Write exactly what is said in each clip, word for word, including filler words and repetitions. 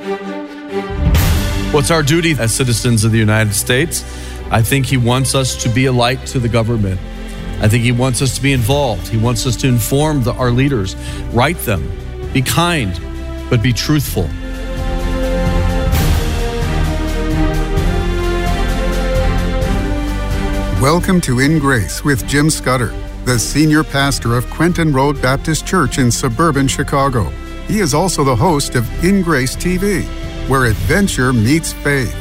What's our duty as citizens of the United States? I think he wants us to be a light to the government. I think he wants us to be involved. He wants us to inform the, our leaders, write them, be kind, but be truthful. Welcome to In Grace with Jim Scudder, the senior pastor of Quentin Road Baptist Church in suburban Chicago. He is also the host of In Grace T V, where adventure meets faith.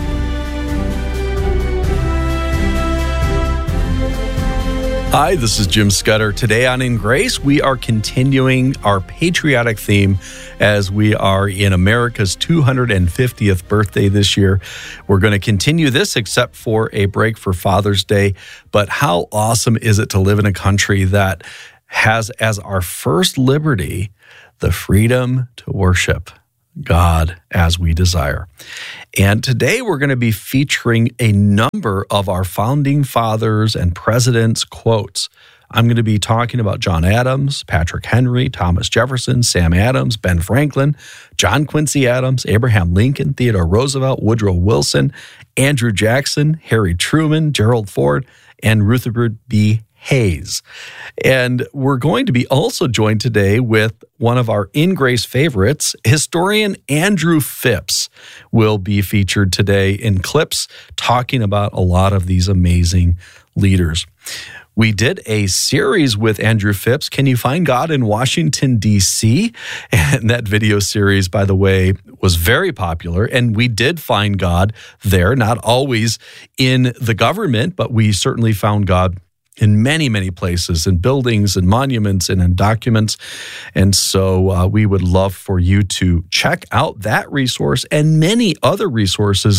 Hi, this is Jim Scudder. Today on In Grace, we are continuing our patriotic theme as we are in America's two hundred fiftieth birthday this year. We're going to continue this except for a break for Father's Day. But how awesome is it to live in a country that has as our first liberty the freedom to worship God as we desire. And today we're going to be featuring a number of our founding fathers and presidents' quotes. I'm going to be talking about John Adams, Patrick Henry, Thomas Jefferson, Sam Adams, Ben Franklin, John Quincy Adams, Abraham Lincoln, Theodore Roosevelt, Woodrow Wilson, Andrew Jackson, Harry Truman, Gerald Ford, and Rutherford B. Hayes. And we're going to be also joined today with one of our In Grace favorites, historian Andrew Phipps will be featured today in clips talking about a lot of these amazing leaders. We did a series with Andrew Phipps, Can You Find God in Washington, D C? And that video series, by the way, was very popular. And we did find God there, not always in the government, but we certainly found God in many, many places, in buildings and monuments and in documents. And so uh, we would love for you to check out that resource and many other resources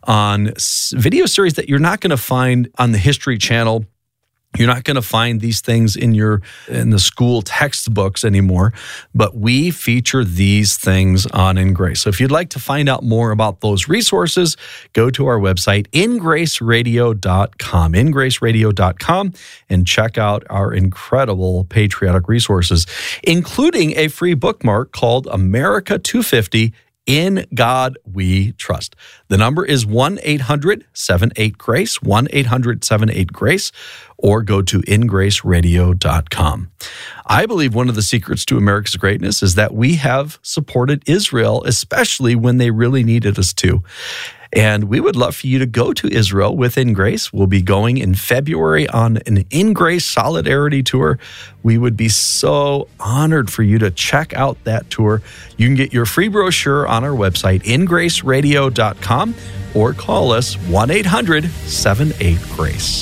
on s- video series that you're not going to find on the History Channel. You're not going to find these things in your in the school textbooks anymore, but we feature these things on In Grace. So if you'd like to find out more about those resources, go to our website, in grace radio dot com, in grace radio dot com, and check out our incredible patriotic resources, including a free bookmark called America two fifty, In God We Trust. The number is one eight hundred seven eight GRACE, one eight hundred seven eight GRACE, or go to in grace radio dot com. I believe one of the secrets to America's greatness is that we have supported Israel, especially when they really needed us to. And we would love for you to go to Israel with In Grace. We'll be going in February on an In Grace Solidarity Tour. We would be so honored for you to check out that tour. You can get your free brochure on our website, in grace radio dot com, or call us one eight hundred seven eight GRACE.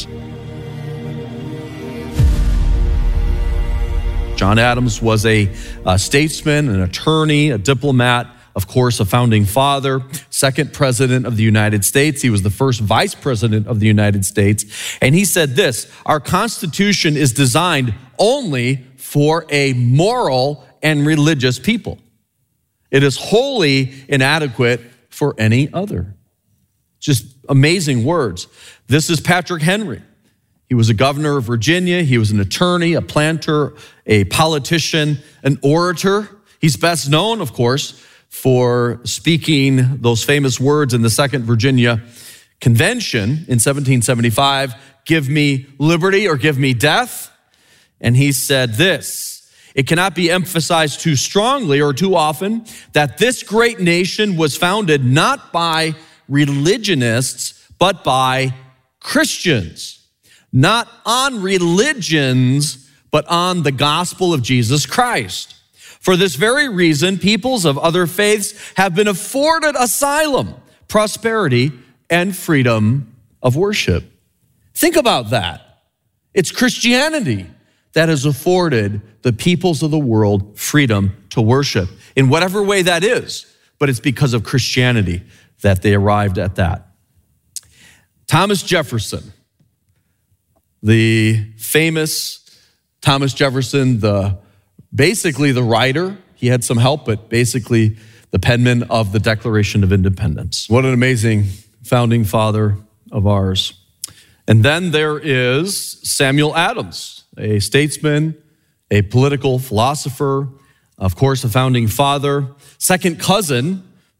John Adams was a, a statesman, an attorney, a diplomat, of course, a founding father, second president of the United States. He was the first vice president of the United States. And he said this, our Constitution is designed only for a moral and religious people. It is wholly inadequate for any other. Just amazing words. This is Patrick Henry. He was a governor of Virginia. He was an attorney, a planter, a politician, an orator. He's best known, of course, for speaking those famous words in the Second Virginia Convention in seventeen seventy-five, give me liberty or give me death. And he said this, it cannot be emphasized too strongly or too often that this great nation was founded not by religionists, but by Christians. Not on religions, but on the gospel of Jesus Christ. For this very reason, peoples of other faiths have been afforded asylum, prosperity, and freedom of worship. Think about that. It's Christianity that has afforded the peoples of the world freedom to worship in whatever way that is, but it's because of Christianity that they arrived at that. Thomas Jefferson, the famous Thomas Jefferson, the basically the writer. He had some help, but basically the penman of the Declaration of Independence. What an amazing founding father of ours. And then there is Samuel Adams, a statesman, a political philosopher, of course, a founding father, second cousin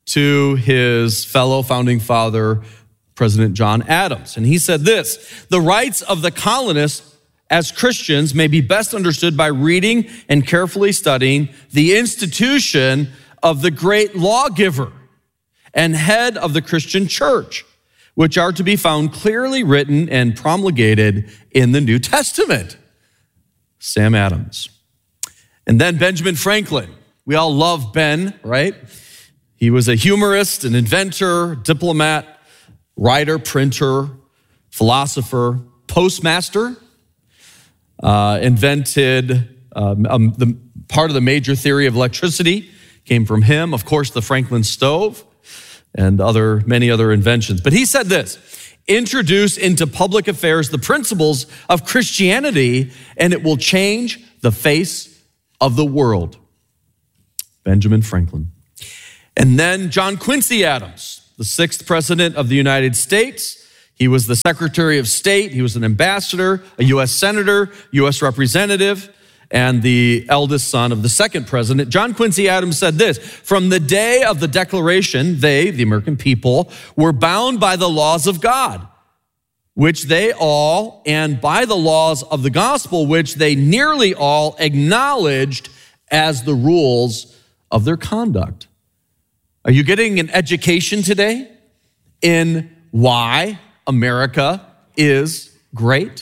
to his fellow founding father, President John Adams. And he said this: the rights of the colonists as Christians may be best understood by reading and carefully studying the institution of the great lawgiver and head of the Christian church, which are to be found clearly written and promulgated in the New Testament. Sam Adams. And then Benjamin Franklin. We all love Ben, right? He was a humorist, an inventor, diplomat, writer, printer, philosopher, postmaster, uh, invented um, um, the part of the major theory of electricity came from him. Of course, the Franklin stove and other many other inventions. But he said this: introduce into public affairs the principles of Christianity, and it will change the face of the world. Benjamin Franklin. And then John Quincy Adams, the sixth president of the United States. He was the Secretary of State. He was an ambassador, a U S senator, U S representative, and the eldest son of the second president. John Quincy Adams said this: from the day of the Declaration, they, the American people, were bound by the laws of God, which they all, and by the laws of the gospel, which they nearly all acknowledged as the rules of their conduct. Are you getting an education today in why America is great?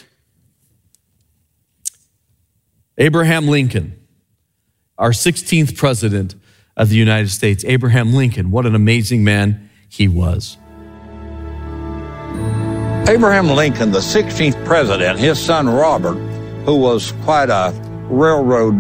Abraham Lincoln, our sixteenth president of the United States. Abraham Lincoln, what an amazing man he was. Abraham Lincoln, the sixteenth president, his son Robert, who was quite a railroad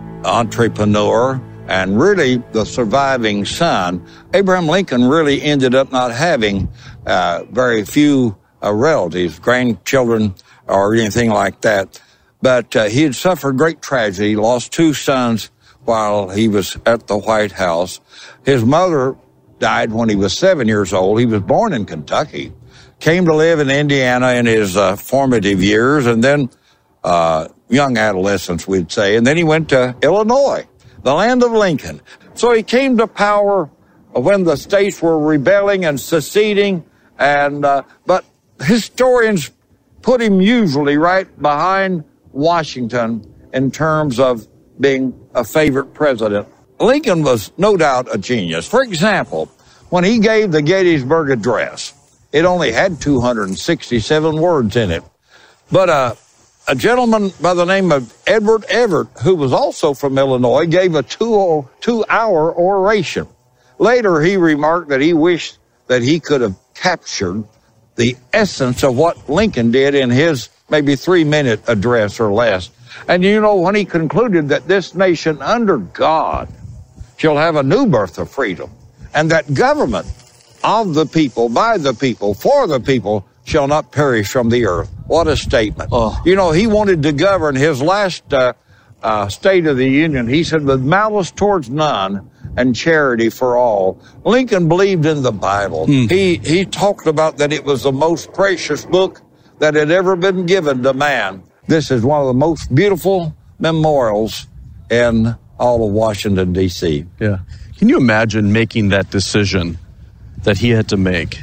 entrepreneur and really the surviving son, Abraham Lincoln really ended up not having uh, very few uh, relatives, grandchildren, or anything like that. But uh, he had suffered great tragedy. He lost two sons while he was at the White House. His mother died when he was seven years old. He was born in Kentucky, came to live in Indiana in his uh, formative years, and then uh, young adolescence, we'd say. And then he went to Illinois, the land of Lincoln. So he came to power when the states were rebelling and seceding, and uh, but historians put him usually right behind Washington in terms of being a favorite president. Lincoln was no doubt a genius. For example, when he gave the Gettysburg Address, it only had two hundred sixty-seven words in it. But uh, a gentleman by the name of Edward Everett, who was also from Illinois, gave a two, two-hour oration. Later, he remarked that he wished that he could have captured the essence of what Lincoln did in his maybe three-minute address or less. And you know, when he concluded that this nation under God shall have a new birth of freedom, and that government of the people, by the people, for the people, shall not perish from the earth. What a statement. Oh. You know, he wanted to govern his last uh, uh, State of the Union. He said, with malice towards none and charity for all. Lincoln believed in the Bible. Mm. He, he talked about that it was the most precious book that had ever been given to man. This is one of the most beautiful memorials in all of Washington, D C Yeah. Can you imagine making that decision that he had to make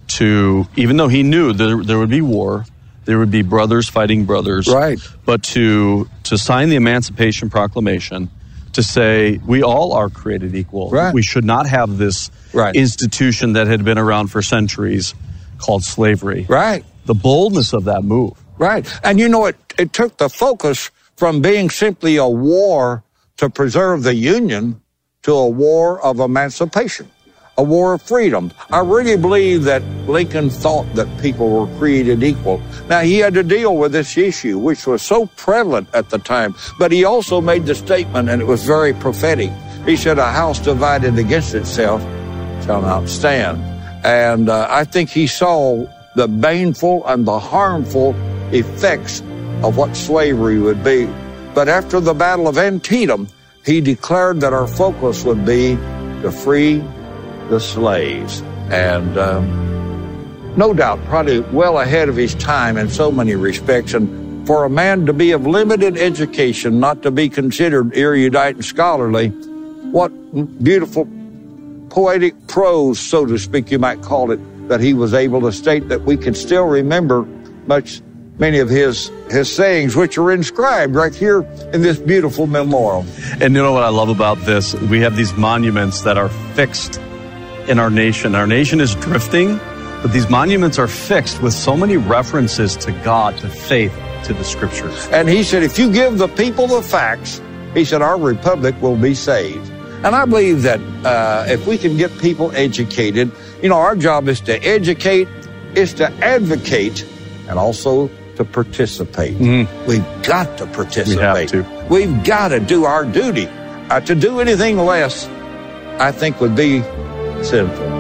to, even though he knew there, there would be war, there would be brothers fighting brothers, right? But to to sign the Emancipation Proclamation, to say we all are created equal. Right. We should not have this right. institution that had been around for centuries called slavery. Right. The boldness of that move. Right. And you know, it, it took the focus from being simply a war to preserve the Union to a war of emancipation, a war of freedom. I really believe that Lincoln thought that people were created equal. Now, he had to deal with this issue, which was so prevalent at the time, but he also made the statement, and it was very prophetic. He said, a house divided against itself shall not stand. And uh, I think he saw the baneful and the harmful effects of what slavery would be. But after the Battle of Antietam, he declared that our focus would be to free the slaves. And um, no doubt, probably well ahead of his time in so many respects. And for a man to be of limited education, not to be considered erudite and scholarly, what beautiful poetic prose, so to speak, you might call it, that he was able to state that we can still remember much, many of his, his sayings, which are inscribed right here in this beautiful memorial. And you know what I love about this? We have these monuments that are fixed in our nation. Our nation is drifting, but these monuments are fixed with so many references to God, to faith, to the scriptures. And he said, if you give the people the facts, he said, our republic will be saved. And I believe that uh, if we can get people educated, you know, our job is to educate, is to advocate, and also to participate. Mm-hmm. We've got to participate. We have to. We've got to do our duty. Uh, to do anything less, I think, would be sinful.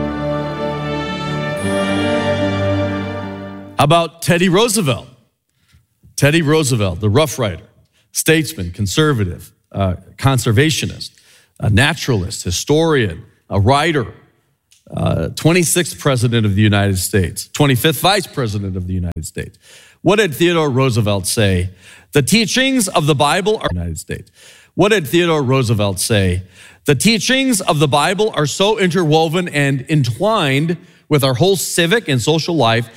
How about Teddy Roosevelt? Teddy Roosevelt, the Rough Rider, statesman, conservative, uh, conservationist, a naturalist, historian, a writer, uh, twenty-sixth president of the United States, twenty-fifth vice president of the United States. What did Theodore Roosevelt say? The teachings of the Bible are United States. What did Theodore Roosevelt say? The teachings of the Bible are so interwoven and entwined with our whole civic and social life